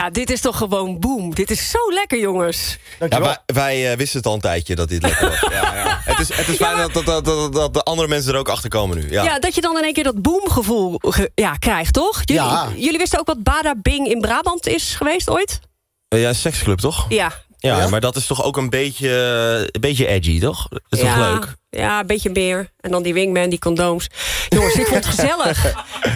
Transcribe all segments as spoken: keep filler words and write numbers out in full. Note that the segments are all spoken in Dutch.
Ja, dit is toch gewoon boom. Dit is zo lekker, jongens. Ja, wij wij uh, wisten het al een tijdje dat dit lekker was. Ja, ja. Het is, het is ja, fijn maar... dat, dat, dat, dat de andere mensen er ook achter komen nu. Ja, ja dat je dan in één keer dat boomgevoel ge- ja, krijgt, toch? Jullie, ja. jullie wisten ook wat Bada Bing in Brabant is geweest ooit? Uh, ja, een seksclub, toch? Ja. Ja, ja, maar dat is toch ook een beetje, een beetje edgy, toch? Dat is ja, toch leuk? Ja, een beetje meer. En dan die wingman, die condooms. Jongens, ik vond het gezellig.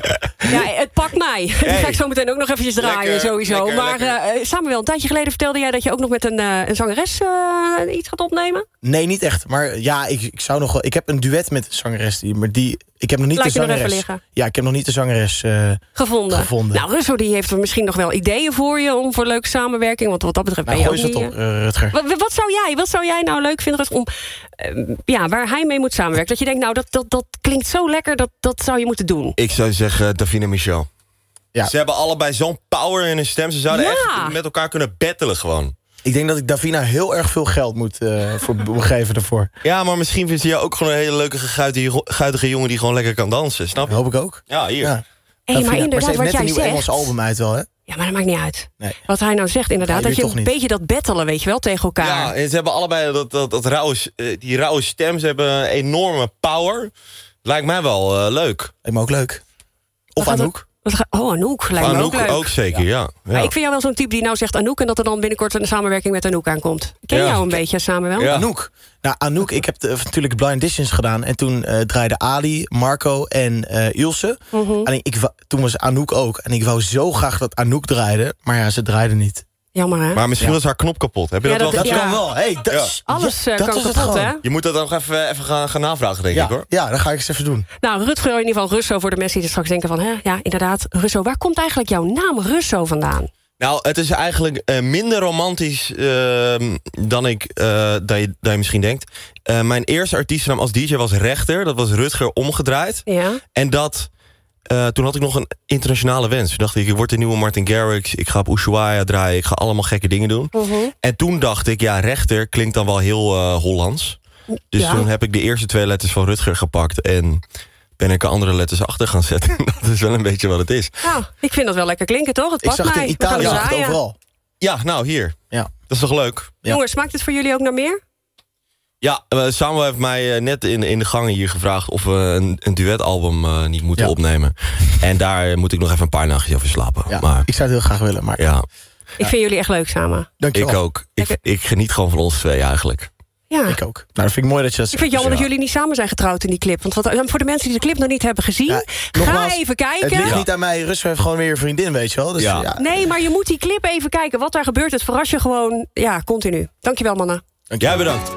Ja, het pakt mij. Die hey. ga ik zo meteen ook nog eventjes draaien, lekker, sowieso. Lekker, maar lekker. Uh, Samuel, een tijdje geleden vertelde jij dat je ook nog met een, uh, een zangeres uh, iets gaat opnemen? Nee, niet echt. Maar ja, ik, ik zou nog wel. Ik heb een duet met een zangeres, die, maar die. Ik heb nog niet Laat de zangeres. Ja, ik heb nog niet de zangeres uh, gevonden. gevonden. Nou, Russo die heeft er misschien nog wel ideeën voor je om voor leuke samenwerking. Want wat dat betreft nou, ben je gooi ook niet. niet, Op, uh, Rutger. Wat, wat zou jij? Wat zou jij nou leuk vinden om uh, ja, waar hij mee moet samenwerken? Dat je denkt, nou, dat, dat, dat klinkt zo lekker, dat, dat zou je moeten doen. Ik zou zeggen Davina Michel. Ja. Ze hebben allebei zo'n power in hun stem. Ze zouden ja. echt met elkaar kunnen battelen gewoon. Ik denk dat ik Davina heel erg veel geld moet uh, voor geven daarvoor. Ja, maar misschien vindt ze jou ook gewoon een hele leuke guitige, guitige jongen die gewoon lekker kan dansen. Snap je? Dat hoop ik ook. Ja, hier. Ja. Hey, maar inderdaad, maar ze heeft wat net jij een nieuw zegt... Engels album uit wel, hè? Ja, maar dat maakt niet uit. Nee. Wat hij nou zegt, inderdaad, nee, dat je een niet. beetje dat battelen, weet je wel, tegen elkaar. Ja, en ze hebben allebei dat, dat, dat rauwe, die rauwe stem. Ze hebben een enorme power. Lijkt mij wel uh, leuk. Lijkt me ook leuk. Of Anouk. Oh, Anouk, lijkt me Anouk ook leuk. ook zeker, ja. ja. Maar ik vind jou wel zo'n type die nou zegt Anouk... en dat er dan binnenkort een samenwerking met Anouk aankomt. Ken ja. jou een beetje samen wel? Ja. Anouk. Nou, Anouk, ik heb de, natuurlijk Blind Auditions gedaan... en toen uh, draaiden Ali, Marco en uh, Ilse. Mm-hmm. En ik, toen was Anouk ook. En ik wou zo graag dat Anouk draaide... maar ja, ze draaide niet. Jammer, hè? Maar misschien ja. was haar knop kapot. Heb je ja, dat, dat wel Dat ja. kan wel. Hey, dat, ja. Alles uh, dat kan kapot, hè? Je moet dat nog even, even gaan, gaan navragen, denk ja. ik, hoor. Ja, dat ga ik eens even doen. Nou, Rutger, in ieder geval Russo, voor de mensen die er straks denken van... Hè, ja, inderdaad, Russo, waar komt eigenlijk jouw naam Russo vandaan? Nou, het is eigenlijk uh, minder romantisch uh, dan ik uh, dat, je, dat je misschien denkt. Uh, mijn eerste artiestennaam als D J was Rechter. Dat was Rutger omgedraaid. Ja. En dat... Uh, toen had ik nog een internationale wens. Toen dacht ik, ik word de nieuwe Martin Garrix. Ik ga op Ushuaia draaien. Ik ga allemaal gekke dingen doen. Uh-huh. En toen dacht ik, ja, Rechter klinkt dan wel heel uh, Hollands. Dus ja. toen heb ik de eerste twee letters van Rutger gepakt. En ben ik er andere letters achter gaan zetten. Dat is wel een beetje wat het is. Nou, ik vind dat wel lekker klinken, toch? Het ik past zag het mij. in Italië ja, overal. Ja, nou, hier. Ja. Dat is toch leuk? Ja. Jongens, smaakt het voor jullie ook naar meer? Ja, uh, Samuel heeft mij uh, net in, in de gangen hier gevraagd... of we een, een duetalbum uh, niet moeten ja. opnemen. En daar uh, moet ik nog even een paar nachtjes over slapen. Ja, maar, ik zou het heel graag willen. Maar... Ja. Ik vind jullie echt leuk samen. Dankjewel. Ik ook. Ik, ik geniet gewoon van ons twee eigenlijk. Ja. Ik ook. Nou, dat vind ik mooi dat je dat Ik vind het jammer dat jullie niet samen zijn getrouwd in die clip. Want wat, voor de mensen die de clip nog niet hebben gezien... Ja, nogmaals, ga even kijken. Het ligt ja. niet aan mij. Rutger heeft gewoon weer een vriendin, weet je wel. Dus, ja. Ja. Nee, maar je moet die clip even kijken. Wat daar gebeurt, het verras je gewoon ja, continu. Dankjewel, mannen. Jij bedankt.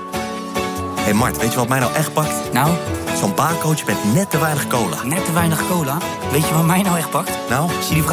Hey Mart, weet je wat mij nou echt pakt? Nou? Zo'n barcoach met net te weinig cola. Net te weinig cola? Weet je wat mij nou echt pakt? Nou? Zie die